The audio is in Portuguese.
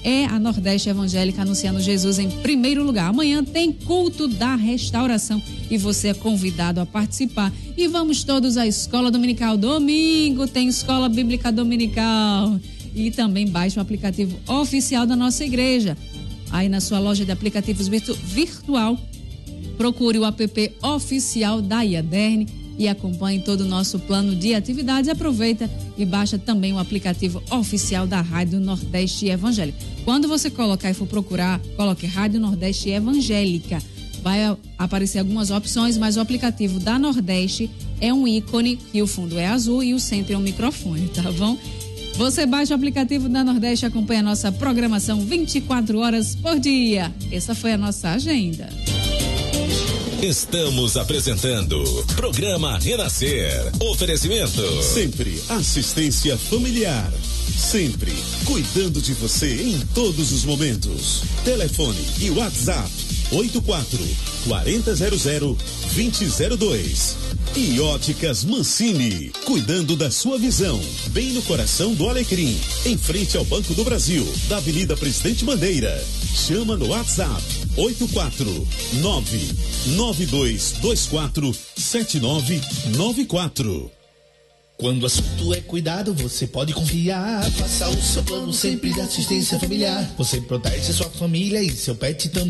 é a Nordeste Evangélica anunciando Jesus em primeiro lugar. Amanhã tem culto da restauração e você é convidado a participar. E vamos todos à escola dominical. Domingo tem escola bíblica dominical. E também baixe o aplicativo oficial da nossa igreja. Aí na sua loja de aplicativos virtual, procure o app oficial da IADERN e acompanhe todo o nosso plano de atividades. Aproveita e baixa também o aplicativo oficial da Rádio Nordeste Evangélica. Quando você colocar e for procurar, coloque Rádio Nordeste Evangélica. Vai aparecer algumas opções, mas o aplicativo da Nordeste é um ícone e o fundo é azul e o centro é um microfone, tá bom? Você baixa o aplicativo da Nordeste e acompanha a nossa programação 24 horas por dia. Essa foi a nossa agenda. Estamos apresentando Programa Renascer. Oferecimento. Sempre assistência familiar. Sempre cuidando de você em todos os momentos. Telefone e WhatsApp 84-4000-2002. E Óticas Mancini, cuidando da sua visão, bem no coração do Alecrim, em frente ao Banco do Brasil, da Avenida Presidente Bandeira. Chama no WhatsApp 849-9224-7994. Quando o assunto é cuidado, você pode confiar. Faça o seu plano sempre de assistência familiar. Você protege sua família e seu pet também.